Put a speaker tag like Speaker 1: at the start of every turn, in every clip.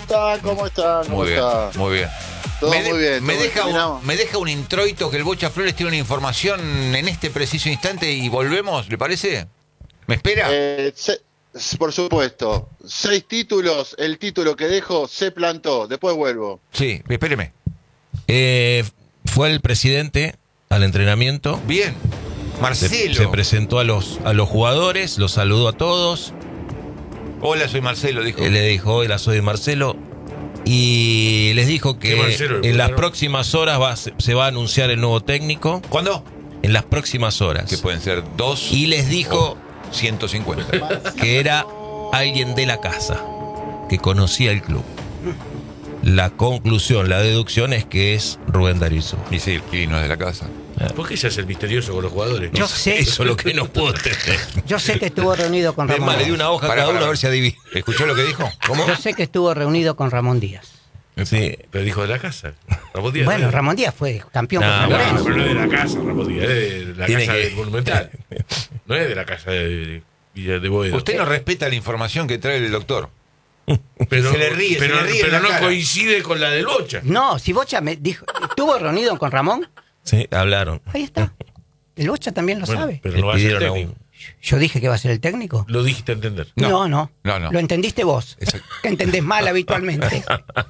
Speaker 1: están? ¿Cómo están? ¿Cómo
Speaker 2: Muy bien,
Speaker 1: están?
Speaker 2: muy bien.
Speaker 1: Todo muy bien.
Speaker 2: Me
Speaker 1: todo
Speaker 2: deja un introito que el Bocha Flores tiene una información en este preciso instante y volvemos, ¿le parece? ¿Me espera?
Speaker 1: Por supuesto. 6 títulos. El título que dejo se plantó. Después vuelvo.
Speaker 2: Sí, espéreme.
Speaker 3: Fue el presidente al entrenamiento.
Speaker 2: Bien. Marcelo.
Speaker 3: Se presentó a los jugadores, los saludó a todos.
Speaker 2: Hola, soy Marcelo, dijo.
Speaker 3: Le dijo, hola, soy Marcelo. Y les dijo que
Speaker 4: Marcelo,
Speaker 3: en las próximas horas se va a anunciar el nuevo técnico.
Speaker 2: ¿Cuándo?
Speaker 3: En las próximas horas.
Speaker 2: Que pueden ser 2
Speaker 3: Y les dijo
Speaker 2: 150.
Speaker 3: que era alguien de la casa, que conocía el club. La conclusión, la deducción es que es Rubén Darío Insúa.
Speaker 2: Y sí, el Kili no es de la casa.
Speaker 4: ¿Por qué se hace el misterioso con los jugadores?
Speaker 5: Yo sé,
Speaker 3: Eso es lo que no puedo entender.
Speaker 5: yo sé que estuvo reunido con
Speaker 3: Es
Speaker 5: Ramón
Speaker 3: más, le di
Speaker 5: Díaz.
Speaker 3: una hoja a
Speaker 2: Pará,
Speaker 3: cada uno
Speaker 2: pará.
Speaker 3: a ver si adivina.
Speaker 2: ¿Escuchó lo que dijo? ¿Cómo?
Speaker 5: Yo sé que estuvo reunido con Ramón Díaz.
Speaker 3: Sí.
Speaker 4: Pero dijo de la casa. Ramón Díaz.
Speaker 5: Bueno,
Speaker 4: no es-
Speaker 5: Ramón Díaz fue campeón
Speaker 3: No,
Speaker 5: con San
Speaker 4: No,
Speaker 5: Lorenzo.
Speaker 4: pero no es de la casa, Ramón Díaz. Es de la
Speaker 3: Tiene
Speaker 4: casa
Speaker 3: que-
Speaker 4: del Monumental. No es de la casa de Villa de Boedo.
Speaker 2: Usted no respeta la información que trae el doctor.
Speaker 4: pero,
Speaker 2: se le ríe,
Speaker 4: pero,
Speaker 2: se le ríe en
Speaker 4: pero
Speaker 2: la
Speaker 4: no
Speaker 2: cara.
Speaker 4: coincide con la del Bocha.
Speaker 5: No, si Bocha me dijo, ¿estuvo reunido con Ramón?
Speaker 3: Sí, hablaron.
Speaker 5: Ahí está. El Bocha también lo
Speaker 4: Bueno,
Speaker 5: sabe.
Speaker 4: pero
Speaker 3: Le
Speaker 4: no va a ser
Speaker 3: pidieron a
Speaker 4: técnico.
Speaker 5: Yo dije que va a ser el técnico.
Speaker 4: Lo dijiste a entender.
Speaker 5: No.
Speaker 2: No.
Speaker 5: Lo entendiste vos.
Speaker 2: Exacto.
Speaker 5: Que entendés mal habitualmente.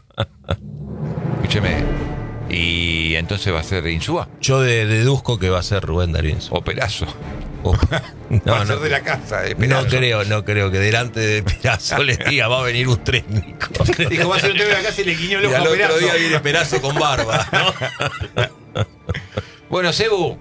Speaker 2: Escúcheme. ¿Y entonces va a ser Insúa?
Speaker 3: Yo deduzco que va a ser Rubén Darío Insúa.
Speaker 2: ¿O Pelazo?
Speaker 3: Oh.
Speaker 2: Va
Speaker 3: No,
Speaker 2: a ser
Speaker 3: no,
Speaker 2: de la casa,
Speaker 3: no creo que delante de Perazo le diga va a venir un técnico.
Speaker 2: Dijo, va a ser un tema de la casa y le guiñó el
Speaker 3: Y
Speaker 2: ojo
Speaker 3: al
Speaker 2: a
Speaker 3: otro
Speaker 2: Pelazo.
Speaker 3: día viene Perazo con barba, ¿no?
Speaker 2: Bueno, Cebu.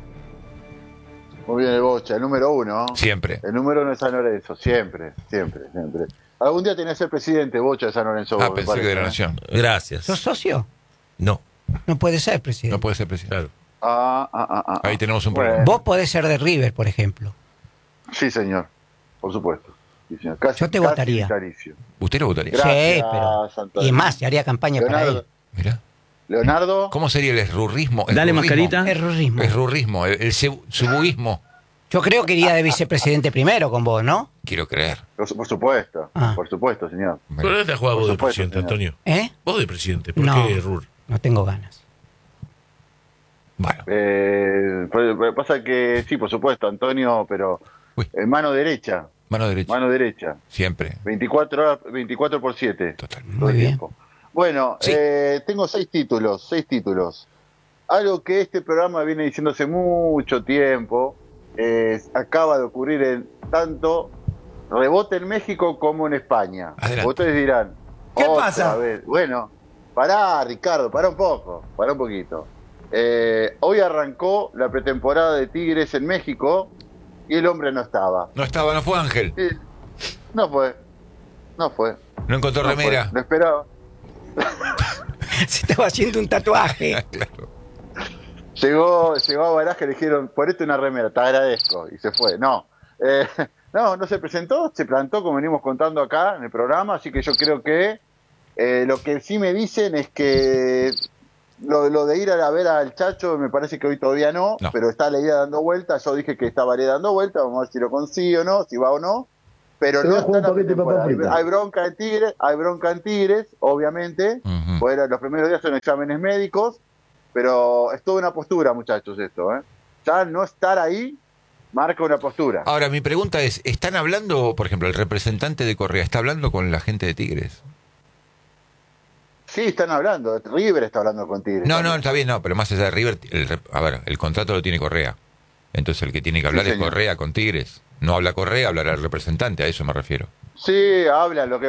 Speaker 1: Muy bien, el Bocha. El número 1.
Speaker 2: Siempre.
Speaker 1: El número 1 es San Lorenzo. Siempre. Algún día tenés que ser presidente, Bocha, de San Lorenzo.
Speaker 2: Ah,
Speaker 1: me
Speaker 2: pensé
Speaker 1: parece,
Speaker 2: que de la
Speaker 1: ¿eh?
Speaker 2: Nación.
Speaker 3: Gracias.
Speaker 5: ¿Sos socio?
Speaker 3: No.
Speaker 5: No puede ser, presidente.
Speaker 2: No puede ser presidente.
Speaker 1: Claro.
Speaker 2: Ahí tenemos un
Speaker 1: Bueno.
Speaker 2: problema.
Speaker 5: Vos podés ser de River, por ejemplo.
Speaker 1: Sí, señor. Por supuesto. Sí, señor. Casi,
Speaker 5: Yo te
Speaker 1: casi
Speaker 5: votaría.
Speaker 1: vitalicio.
Speaker 2: ¿Usted lo votaría?
Speaker 1: Gracias,
Speaker 5: Sí, pero...
Speaker 1: Antonio.
Speaker 5: Y es más, se haría campaña para
Speaker 1: Leonardo.
Speaker 5: él.
Speaker 2: Mirá.
Speaker 1: Leonardo.
Speaker 2: ¿Cómo sería el esrurrismo?
Speaker 6: Dale, mascarita.
Speaker 5: Terrorismo.
Speaker 2: Esrurrismo, el subuismo.
Speaker 5: Yo creo que iría de vicepresidente primero con vos, ¿no?
Speaker 2: Quiero creer.
Speaker 1: Por supuesto.
Speaker 5: Ah.
Speaker 1: Por supuesto, señor.
Speaker 4: ¿Pero dónde te has jugado
Speaker 1: Por
Speaker 4: vos de
Speaker 1: supuesto,
Speaker 4: presidente,
Speaker 1: señor.
Speaker 4: Antonio?
Speaker 5: ¿Eh?
Speaker 4: Vos de presidente. ¿Por
Speaker 5: No.
Speaker 4: qué, Rur?
Speaker 5: No tengo ganas.
Speaker 2: Bueno.
Speaker 1: Pasa que sí, por supuesto, Antonio, pero
Speaker 2: Uy.
Speaker 1: mano derecha.
Speaker 2: Mano derecha.
Speaker 1: Mano derecha.
Speaker 2: Siempre.
Speaker 1: 24 horas, 24/7.
Speaker 2: Total.
Speaker 1: todo
Speaker 5: Muy
Speaker 1: el
Speaker 5: bien.
Speaker 1: tiempo. Bueno,
Speaker 2: Sí.
Speaker 1: tengo 6 títulos. Algo que este programa viene diciendo hace mucho tiempo, acaba de ocurrir en tanto rebote en México como en España.
Speaker 2: Adelante.
Speaker 1: Ustedes dirán,
Speaker 5: ¿Qué
Speaker 1: otra
Speaker 5: pasa?
Speaker 1: vez. Bueno, pará, Ricardo, pará un poquito. Hoy arrancó la pretemporada de Tigres en México y el hombre no estaba.
Speaker 2: No fue Ángel.
Speaker 1: Sí, no fue.
Speaker 2: No encontró
Speaker 1: No
Speaker 2: remera.
Speaker 1: fue. Lo esperaba.
Speaker 5: Se estaba haciendo un tatuaje.
Speaker 2: Claro.
Speaker 1: Llegó a Baraja y le dijeron, ponete una remera, te agradezco. Y se fue. No se presentó, se plantó como venimos contando acá en el programa, así que yo creo que lo que sí me dicen es que lo de ir a ver al Chacho me parece que hoy todavía no. Pero está la idea dando vueltas. Yo dije que estaba la idea dando vueltas, vamos a ver si lo consigue o no, si va o no. Pero no está en la pretemporada. Hay bronca en Tigres, obviamente.
Speaker 2: Ujú.
Speaker 1: Bueno, los primeros días son exámenes médicos, pero es toda una postura, muchachos, esto. Ya no estar ahí marca una postura.
Speaker 2: Ahora, mi pregunta es, ¿están hablando, por ejemplo, el representante de Correa, está hablando con la gente de Tigres?
Speaker 1: Sí, están hablando. River está hablando con Tigres.
Speaker 2: No,
Speaker 1: también.
Speaker 2: está bien, no, pero más allá de River, el contrato lo tiene Correa. Entonces el que tiene que hablar
Speaker 1: Sí,
Speaker 2: es
Speaker 1: señor.
Speaker 2: Correa con Tigres. No habla Correa, hablará el representante, a eso me refiero.
Speaker 1: Sí, hablan. Lo que